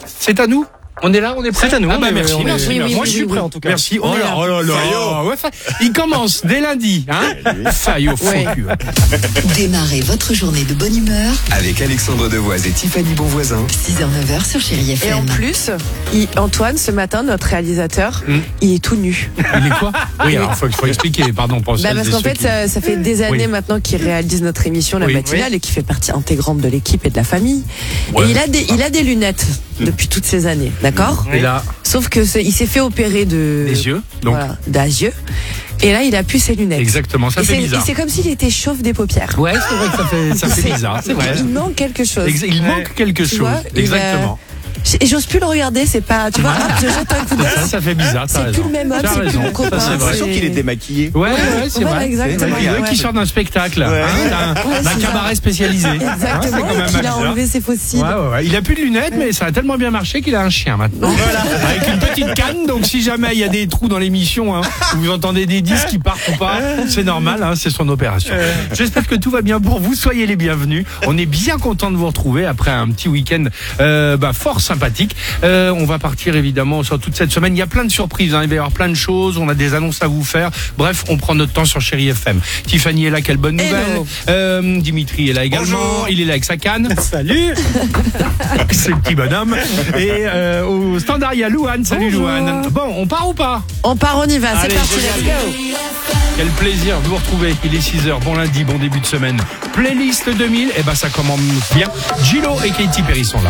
C'est à nous. On est là, on est prêt. C'est à nous. Ah bah merci. Moi je suis prêt en tout cas. Merci. Oh là là. Ouais, il commence dès lundi. Fayot, faux cul. Démarrez votre journée de bonne humeur avec Alexandre Devoise et Tiffany Bonvoisin. 6h-9h sur Chérie FM. Et en plus, Antoine, ce matin, notre réalisateur, il est tout nu. Il est quoi? Oui, alors faut expliquer, pardon pour ça. Parce qu'en fait, ça fait des années maintenant qu'il réalise notre émission, la matinale, et qu'il fait partie intégrante de l'équipe et de la famille. Ouais. Et il a des lunettes depuis toutes ces années, d'accord? Et là, sauf que il s'est fait opérer des yeux, donc des yeux. Et là, il a plus ses lunettes. Exactement, ça fait bizarre. C'est comme s'il était chauve des paupières. Ouais, c'est vrai que ça fait bizarre, c'est vrai. Il manque quelque chose. Il manque quelque chose, exactement. Et j'ose plus le regarder, c'est pas, tu vois, je jette un coup d'œil. Ça fait bizarre, t'as raison. C'est plus le même homme, c'est plus mon copain. J'ai l'impression qu'il est démaquillé. Ouais, c'est vrai. Exactement. Qui sort d'un spectacle, d'un cabaret spécialisé. Exactement. Il a enlevé ses fossiles. Ouais. Il a plus de lunettes, mais ça a tellement bien marché qu'il a un chien maintenant. Voilà. Avec une petite canne, donc si jamais il y a des trous dans l'émission, où vous entendez des disques qui partent ou pas, c'est normal, c'est son opération. J'espère que tout va bien pour vous. Soyez les bienvenus. On est bien content de vous retrouver après un petit week-end fort sympathique. On va partir évidemment sur toute cette semaine. Il y a plein de surprises, il va y avoir plein de choses. On a des annonces à vous faire. Bref, on prend notre temps sur Chérie FM. Tiffany est là, quelle bonne nouvelle. Dimitri est là également. Bonjour. Il est là avec sa canne. Salut. C'est le petit bonhomme. Et au standard, il y a Louane. Salut Louane. Bon, on part ou pas? On part, on y va. C'est parti, let's go. Quel plaisir de vous retrouver. Il est 6h. Bon lundi, bon début de semaine. Playlist 2000. Ça commence bien. Gilo et Katy Perry sont là.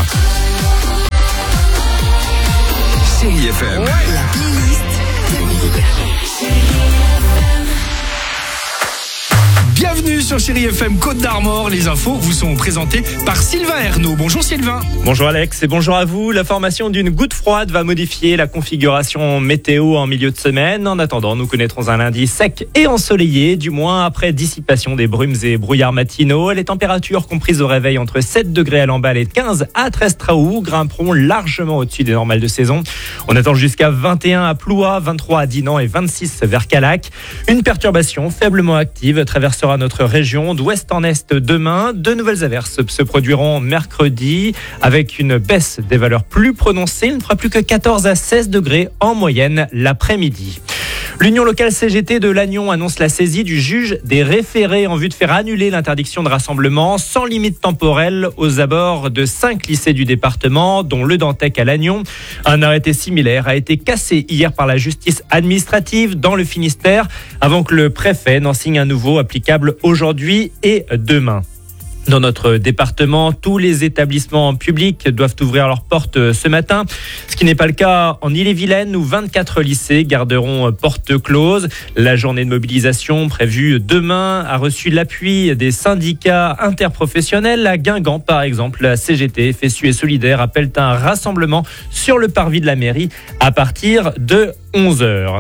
Chérie FM. La playlist 2000. Bienvenue sur Chérie FM Côte d'Armor. Les infos vous sont présentées par Sylvain Ernaud. Bonjour Sylvain. Bonjour Alex et bonjour à vous. La formation d'une goutte froide va modifier la configuration météo en milieu de semaine. En attendant, nous connaîtrons un lundi sec et ensoleillé, du moins après dissipation des brumes et brouillards matinaux. Les températures comprises au réveil entre 7 degrés à Lamballe et 15 à Trestraou grimperont largement au-dessus des normales de saison. On attend jusqu'à 21 à Ploua, 23 à Dinan et 26 vers Calac. Une perturbation faiblement active traversera notre région d'ouest en est demain. De nouvelles averses se produiront mercredi avec une baisse des valeurs plus prononcées. Il ne fera plus que 14 à 16 degrés en moyenne l'après-midi. L'Union locale CGT de Lannion annonce la saisie du juge des référés en vue de faire annuler l'interdiction de rassemblement sans limite temporelle aux abords de 5 lycées du département, dont le Dantec à Lannion. Un arrêté similaire a été cassé hier par la justice administrative dans le Finistère avant que le préfet n'en signe un nouveau applicable aujourd'hui et demain. Dans notre département, tous les établissements publics doivent ouvrir leurs portes ce matin, ce qui n'est pas le cas en Ille-et-Vilaine où 24 lycées garderont portes closes. La journée de mobilisation prévue demain a reçu l'appui des syndicats interprofessionnels. À Guingamp, par exemple, la CGT, FSU et Solidaire appellent un rassemblement sur le parvis de la mairie à partir de 11h.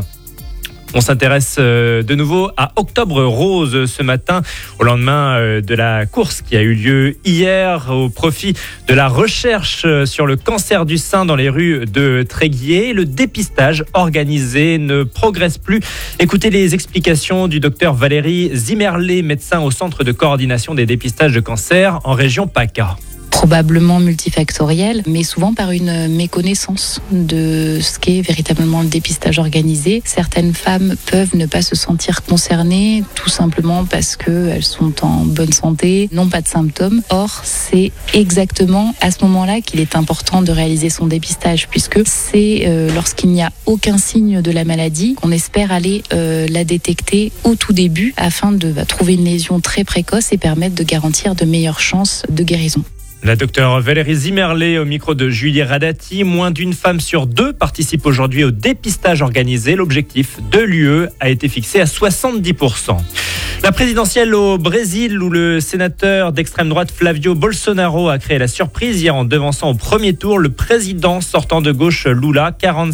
On s'intéresse de nouveau à Octobre Rose ce matin, au lendemain de la course qui a eu lieu hier au profit de la recherche sur le cancer du sein dans les rues de Tréguier. Le dépistage organisé ne progresse plus. Écoutez les explications du docteur Valérie Zimmerlet, médecin au Centre de coordination des dépistages de cancer en région PACA. Probablement multifactoriel, mais souvent par une méconnaissance de ce qu'est véritablement le dépistage organisé. Certaines femmes peuvent ne pas se sentir concernées, tout simplement parce qu'elles sont en bonne santé, n'ont pas de symptômes. Or, c'est exactement à ce moment-là qu'il est important de réaliser son dépistage, puisque c'est lorsqu'il n'y a aucun signe de la maladie qu'on espère aller la détecter au tout début, afin de trouver une lésion très précoce et permettre de garantir de meilleures chances de guérison. La docteure Valérie Zimmerlet au micro de Julie Radati. Moins d'une femme sur deux participe aujourd'hui au dépistage organisé. L'objectif de l'UE a été fixé à 70%. La présidentielle au Brésil, où le sénateur d'extrême droite Flavio Bolsonaro a créé la surprise hier en devançant au premier tour le président sortant de gauche Lula,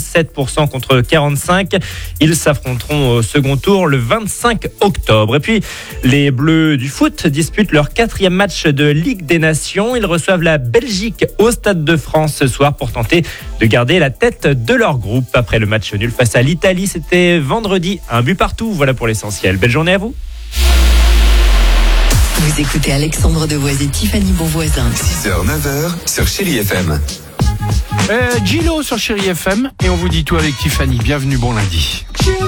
47% contre 45%. Ils s'affronteront au second tour le 25 octobre. Et puis, les Bleus du foot disputent leur 4e match de Ligue des Nations. Ils reçoivent la Belgique au Stade de France ce soir pour tenter de garder la tête de leur groupe. Après le match nul face à l'Italie, c'était vendredi, 1 but partout. Voilà pour l'essentiel. Belle journée à vous. Vous écoutez Alexandre Devoise et Tiffany Bonvoisin. 6h, 9h sur Chérie FM. Gilo sur Chérie FM et on vous dit tout avec Tiffany. Bienvenue, bon lundi.